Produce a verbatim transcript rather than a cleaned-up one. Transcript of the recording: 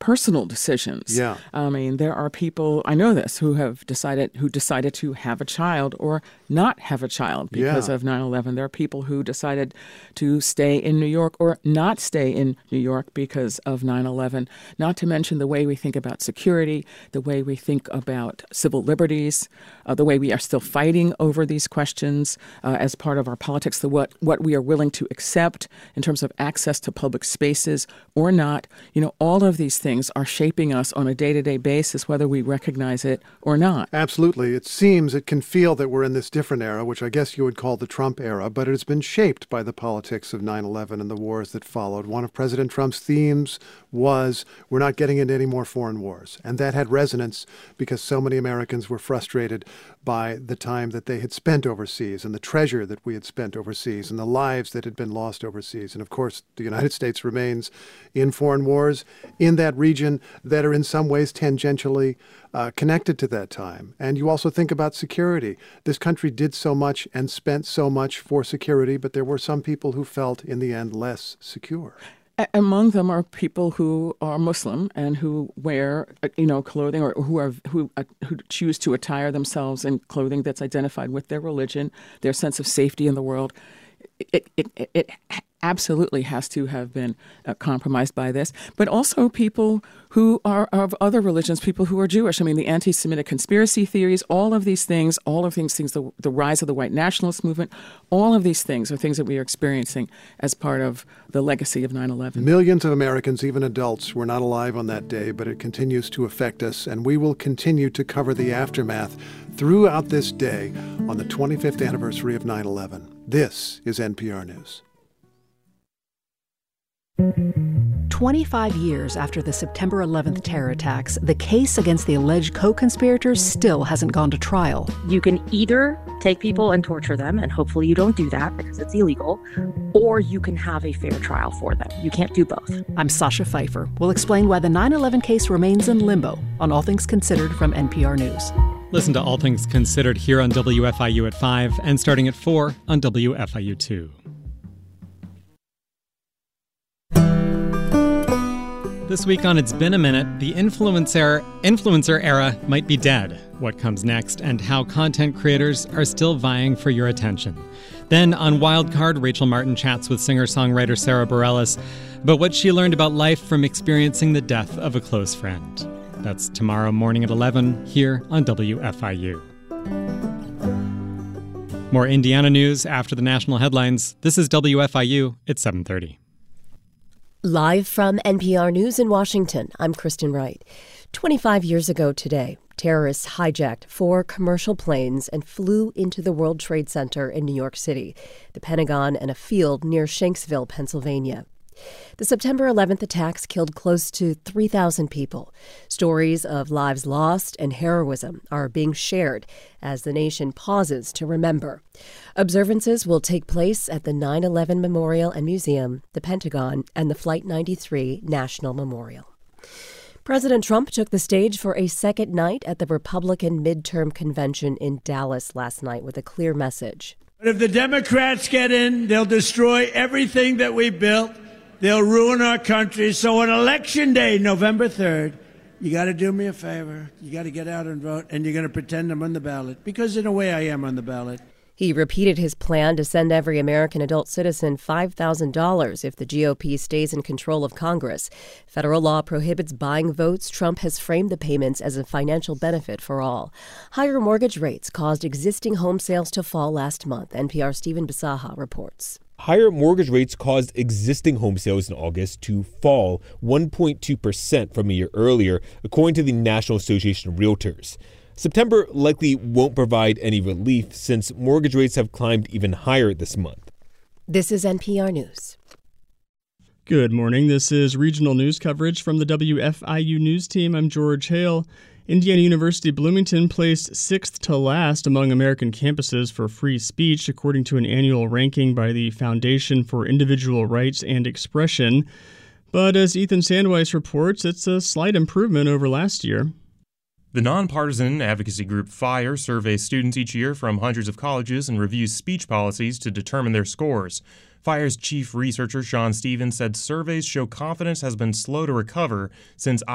personal decisions. Yeah. I mean, there are people, I know this, who have decided, who decided to have a child or not have a child because Yeah. of nine eleven. There are people who decided to stay in New York or not stay in New York because of nine eleven, not to mention the way we think about security, the way we think about civil liberties, uh, the way we are still fighting over these questions uh, as part of our politics, the what, what we are willing to accept in terms of access to public spaces or not. You know, all of these things are shaping us on a day-to-day basis, whether we recognize it or not. Absolutely. It seems, it can feel that we're in this different era, which I guess you would call the Trump era, but it has been shaped by the politics of nine eleven and the wars that followed. One of President Trump's themes was, we're not getting into any more foreign wars. And that had resonance because so many Americans were frustrated by the time that they had spent overseas and the treasure that we had spent overseas and the lives that had been lost overseas. And of course, the United States remains in foreign wars in that region that are in some ways tangentially uh, connected to that time. And you also think about security. This country did so much and spent so much for security, but there were some people who felt in the end less secure. Among them are people who are Muslim and who wear, you know, clothing or who are who uh, who choose to attire themselves in clothing that's identified with their religion, their sense of safety in the world. It it it, it absolutely has to have been uh, compromised by this, but also people who are of other religions, people who are Jewish. I mean, the anti-Semitic conspiracy theories, all of these things, all of these things, the, the rise of the white nationalist movement, all of these things are things that we are experiencing as part of the legacy of nine eleven. Millions of Americans, even adults, were not alive on that day, but it continues to affect us, and we will continue to cover the aftermath throughout this day on the twenty-fifth anniversary of nine eleven. This is N P R News. twenty-five years after the September eleventh terror attacks, the case against the alleged co-conspirators still hasn't gone to trial. You can either take people and torture them, and hopefully you don't do that because it's illegal, or you can have a fair trial for them. You can't do both. I'm Sasha Pfeiffer. We'll explain why the nine eleven case remains in limbo on All Things Considered from N P R News. Listen to All Things Considered here on W F I U at five and starting at four on W F I U two. This week on It's Been a Minute, the influencer, influencer era might be dead. What comes next and how content creators are still vying for your attention. Then on Wildcard, Rachel Martin chats with singer-songwriter Sarah Bareilles about what she learned about life from experiencing the death of a close friend. That's tomorrow morning at eleven here on W F I U. More Indiana news after the national headlines. This is W F I U at seven thirty. Live from N P R News in Washington, I'm Kristen Wright. twenty-five years ago today, terrorists hijacked four commercial planes and flew into the World Trade Center in New York City, the Pentagon, and a field near Shanksville, Pennsylvania. The September eleventh attacks killed close to three thousand people. Stories of lives lost and heroism are being shared as the nation pauses to remember. Observances will take place at the nine eleven Memorial and Museum, the Pentagon, and the Flight ninety-three National Memorial. President Trump took the stage for a second night at the Republican midterm convention in Dallas last night with a clear message. But if the Democrats get in, they'll destroy everything that we built. They'll ruin our country. So on Election Day, November third, you got to do me a favor. You got to get out and vote, and you're going to pretend I'm on the ballot, because in a way I am on the ballot. He repeated his plan to send every American adult citizen five thousand dollars if the G O P stays in control of Congress. Federal law prohibits buying votes. Trump has framed the payments as a financial benefit for all. Higher mortgage rates caused existing home sales to fall last month. N P R's Stephen Bisaha reports. Higher mortgage rates caused existing home sales in August to fall one point two percent from a year earlier, according to the National Association of Realtors. September likely won't provide any relief since mortgage rates have climbed even higher this month. This is N P R News. Good morning. This is regional news coverage from the W F I U News team. I'm George Hale. Indiana University Bloomington placed sixth to last among American campuses for free speech, according to an annual ranking by the Foundation for Individual Rights and Expression. But as Ethan Sandweiss reports, it's a slight improvement over last year. The nonpartisan advocacy group FIRE surveys students each year from hundreds of colleges and reviews speech policies to determine their scores. FIRE's chief researcher, Sean Stevens, said surveys show confidence has been slow to recover since